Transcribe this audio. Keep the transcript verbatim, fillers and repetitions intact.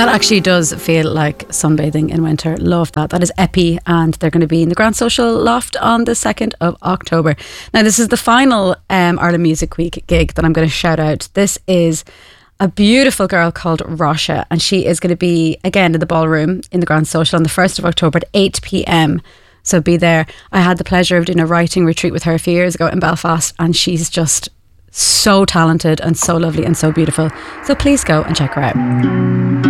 That actually does feel like sunbathing in winter. Love that. That is Epi, and they're going to be in the Grand Social Loft on the second of October. Now, this is the final um, Ireland Music Week gig that I'm going to shout out. This is a beautiful girl called Rasha, and she is going to be, again, in the ballroom in the Grand Social on the first of October at eight p.m. So be there. I had the pleasure of doing a writing retreat with her a few years ago in Belfast, and she's just so talented and so lovely and so beautiful. So please go and check her out.